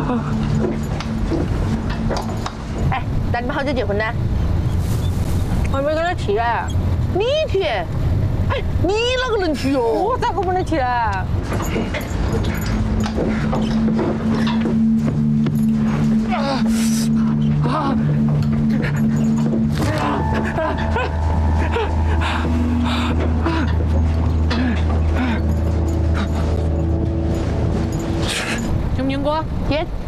哎，那你们好久结婚呢？ 还没跟他提嘞。 你提？哎，你哪个能提哦？ 我咋个不能提嘞？ 听不听歌？听。